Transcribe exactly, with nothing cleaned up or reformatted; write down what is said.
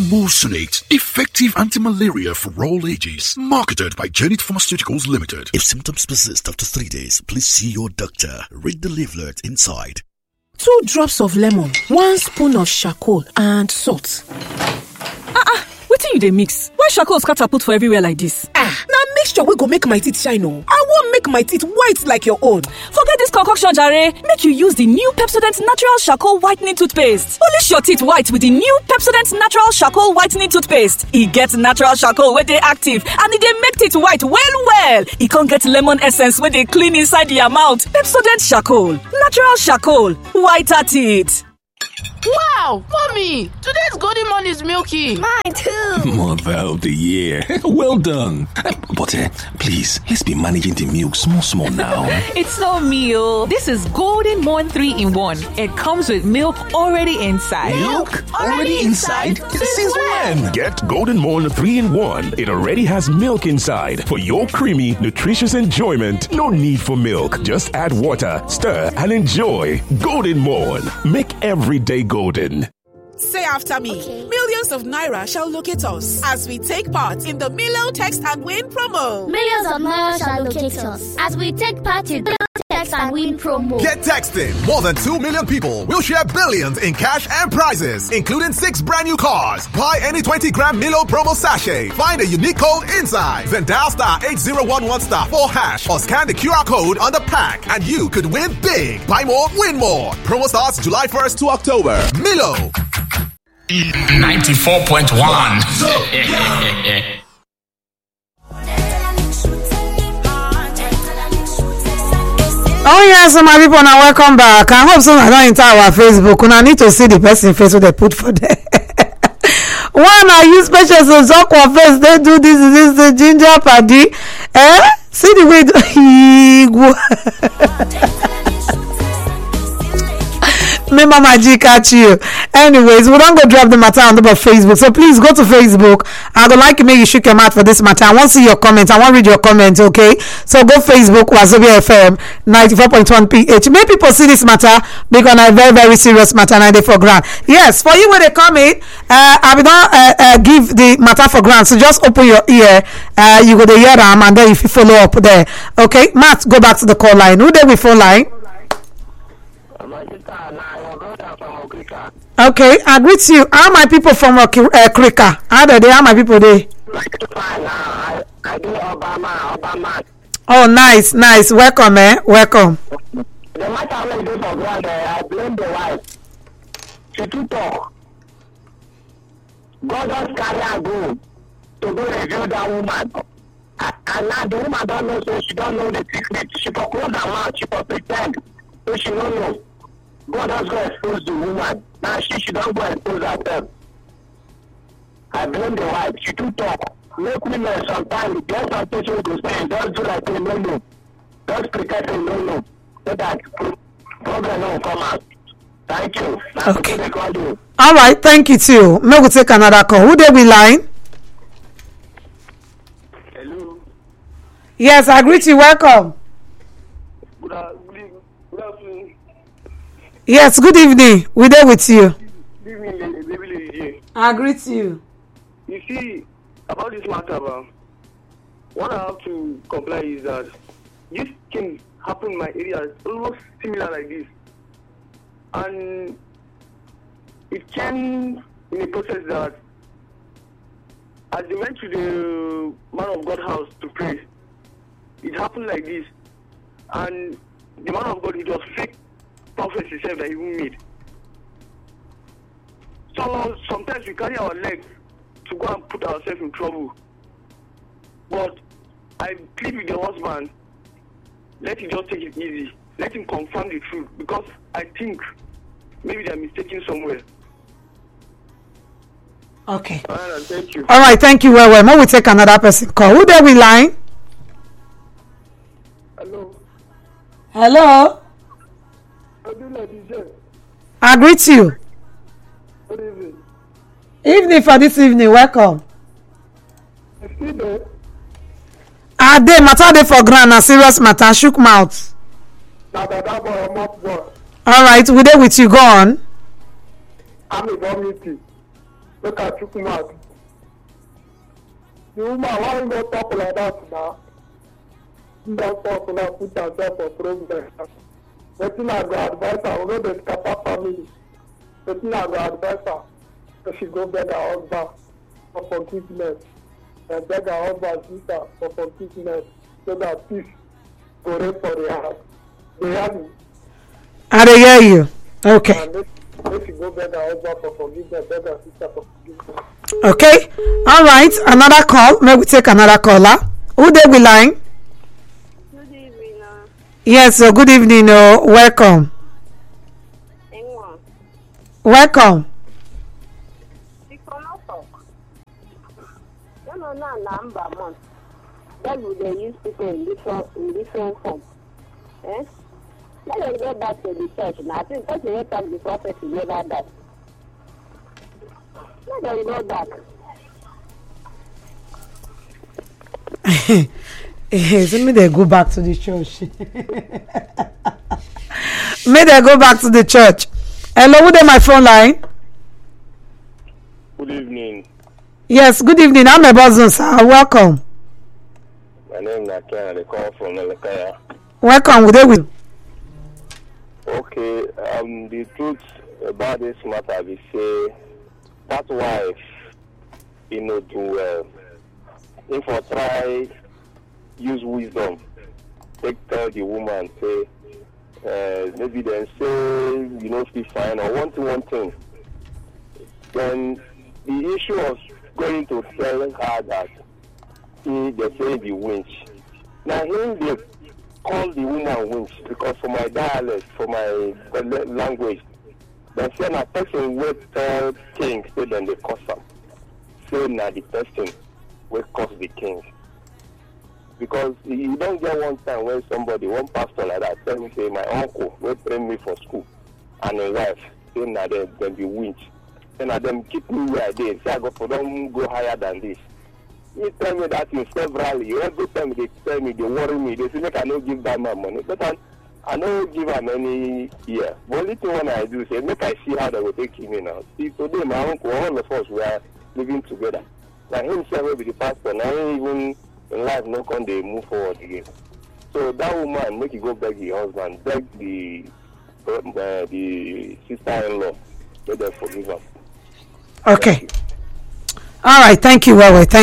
Emulsionate, effective anti-malaria for all ages. Marketed by Janet Pharmaceuticals Limited. If symptoms persist after three days, please see your doctor. Read the leaflet inside. Two drops of lemon, one spoon of charcoal, and salt. Ah ah, wetin you dey mix? Why charcoal scatter put for everywhere like this? Ah, na mixture wey go make my teeth shine o. I wan make my teeth white like your own. Forget this concoction jare. Make you use the new Pepsodent Natural Charcoal Whitening Toothpaste. Polish your teeth white with the new Pepsodent Natural Charcoal Whitening Toothpaste. E get natural charcoal wey dey active and e dey make teeth white well well. E con get lemon essence wey dey clean inside your mouth. Pepsodent Charcoal, natural charcoal, whiter teeth. Wow, mommy, today's golden morn is milky. Mine too. Mother of the year. Well done. But uh, please, let's be managing the milk small, small now. It's not meal. This is Golden Morn three in one. It comes with milk already inside. Milk already, already inside? inside? Since when? when? Get Golden Morn three in one. It already has milk inside. For your creamy, nutritious enjoyment, no need for milk. Just add water, stir, and enjoy. Golden Morn. Make every day golden. Say after me. Okay. Millions of Naira shall locate us as we take part in the Milo Text and Win promo. Millions of Naira shall locate us as we take part in the Text and Win promo. Get texting. More than two million people will share billions in cash and prizes, including six brand new cars. Buy any twenty gram Milo promo sachet. Find a unique code inside. Then dial star eight zero one one star four hash or scan the Q R code on the pack and you could win big. Buy more, win more. Promo starts July first to October. Milo. ninety-four point one. Oh yes, so my people, now welcome back. I hope so. I don't enter our Facebook. And I need to see the person face what they put for there. One I use special so talk for face. They do this, this, the ginger paddy. Eh? See the way he go. May Mama G catch you. Anyways, we don't go drop the matter on the Facebook. So please go to Facebook. I would like to make you shook your mouth for this matter. I want to see your comments. I want to read your comments, okay? So go Facebook, Wazobia F M ninety-four point one P H. May people see this matter because a very, very serious matter and they for grant. Yes, for you when they come in, uh, I will not uh, uh, give the matter for grant. So just open your ear. Uh, you go to hear them and then if you follow up there. Okay, Matt, go back to the call line. Who there we phone line? Okay, I greet you. How my people from uh, Krika? How are they? How my people there? Oh, nice, nice. Welcome, eh? Welcome. The matter when they for granted, I blame the wife. She too talk. God just carry her go to go review that woman. And now the woman don't know, so she don't know the secret. She for close her mouth, she for pretend, so she don't know. God has go expose the woman. Now she she don't go expose herself. I blame the wife. She too talk. Make women sometimes get some people to say, just do like they no know. Just pretend they no know. So that problem won't come out. Thank you. Now okay. You. All right. Thank you too. May we take another call. Who they be line? Hello. Yes, I greet you. Welcome. Good afternoon. Good afternoon. Yes, good evening. We're there with you. Good evening, baby. I greet you. You see, about this matter, about, what I have to comply is that this thing happened in my area, almost similar like this. And it came in a process that as they went to the man of God house to pray, it happened like this. And the man of God, it was fake prophet himself that he made. So sometimes we carry our legs to go and put ourselves in trouble. But I plead with the husband, let him just take it easy. Let him confirm the truth, because I think maybe they're mistaken somewhere. Okay. All right, thank you. All right, thank you. Well, well, now we take another person call. Who there we line? Hello. Hello. I greet you. Good evening. Evening for this evening. Welcome. Ah, they matter they for grand a serious matter. Shook mouth. All right, we there with you. Go on. I'm a community. Look at you, man. The woman, why you not talk like that now? You don't talk like put yourself for problem. Wetin I go advise her, we know the Kapa family. Wetin I go advise her, so she go beg her husband for forgiveness. And beg her husband sister for forgiveness so that peace go reign for the house. They have me. I dey hear you. Okay. And make she go beg her husband for forgiveness, beg her sister for forgiveness. Okay. All right. Another call. May we take another caller? Who dey we line? Good evening. Uh, Yes. So good evening. Oh, welcome. Anyone? Welcome. You cannot talk. No, no, no, number month. That would they use people in different in different form. Eh? Let us get back to the church now. I think that's the time the prophet is never that. Let us go back. So may they go back to the church. May they go back to the church. Hello, who dey my phone line? Good evening. Yes, good evening. I'm a boss, sir. Welcome. My name is Nakia. I call from Nelekaya. Welcome. Good day with. Okay. Um, the truth about this matter is say that wife, you know, do well. If I try use wisdom, take tell the woman say uh, maybe then say you know be fine or one thing one thing. Then the issue of going to tell her that he they say the winch. Now him they call the woman winch because for my dialect, for my language, they say na person wey tell king say then they curse am. Say na the person wey curse the king. Because you don't get one time when somebody, one pastor like that, tell me say my uncle wey train me for school and his wife say na them them be winch. Say na them keep me where I dey. Say I go for them go higher than this. He tell me that in severally. Every time they tell me, they worry me. They say make I no give that man money. But I, I no give him any year. The only thing when I do say make I see how they will take him in now. See today my uncle, all of us we are living together. Now himself will be the pastor. Now he even in life no can they move forward again. So that woman make you go beg the husband, beg the uh, the sister-in-law, let them forgive her. Okay. All right. Thank you, well, well. Thank